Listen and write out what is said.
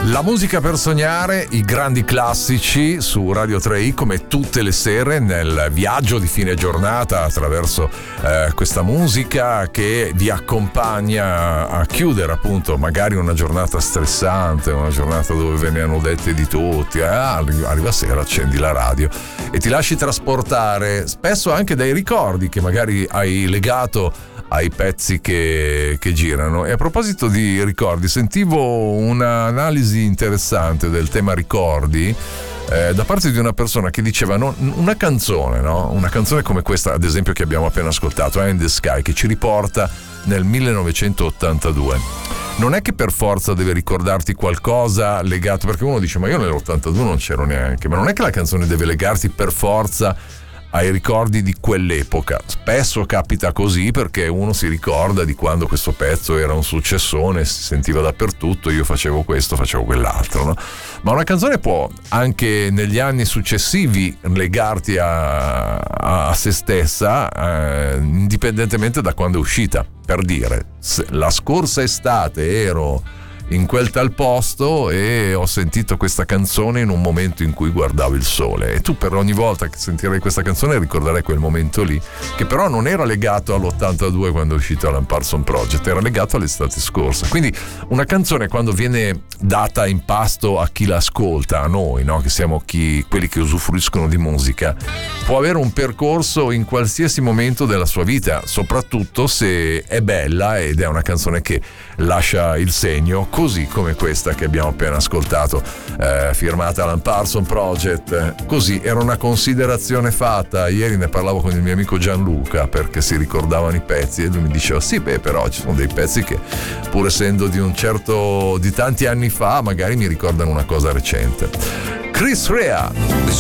La musica per sognare, i grandi classici su Radio 3i come tutte le sere nel viaggio di fine giornata attraverso questa musica che vi accompagna a chiudere appunto magari una giornata stressante, una giornata dove ve ne hanno dette di tutti, arriva sera, accendi la radio e ti lasci trasportare spesso anche dai ricordi che magari hai legato ai pezzi che girano. E a proposito di ricordi, sentivo un'analisi interessante del tema ricordi da parte di una persona che diceva una canzone come questa ad esempio che abbiamo appena ascoltato, In the Sky, che ci riporta nel 1982. Non è che per forza deve ricordarti qualcosa legato, perché uno dice ma io nell'82 non c'ero neanche, ma non è che la canzone deve legarti per forza ai ricordi di quell'epoca. Spesso capita così perché uno si ricorda di quando questo pezzo era un successone, si sentiva dappertutto, io facevo questo, facevo quell'altro, no? Ma una canzone può anche negli anni successivi legarti a se stessa, indipendentemente da quando è uscita. Per dire, la scorsa estate ero in quel tal posto e ho sentito questa canzone in un momento in cui guardavo il sole, e tu per ogni volta che sentirai questa canzone ricorderai quel momento lì, che però non era legato all'82 quando è uscito Alan Parsons Project, era legato all'estate scorsa. Quindi una canzone, quando viene data in pasto a chi l'ascolta, a noi, no? Che siamo quelli che usufruiscono di musica, può avere un percorso in qualsiasi momento della sua vita, soprattutto se è bella ed è una canzone che lascia il segno, così come questa che abbiamo appena ascoltato, firmata Alan Parsons Project. Così, era una considerazione fatta. Ieri ne parlavo con il mio amico Gianluca perché si ricordavano i pezzi e lui mi diceva sì, però ci sono dei pezzi che pur essendo di tanti anni fa magari mi ricordano una cosa recente. Chris Rea.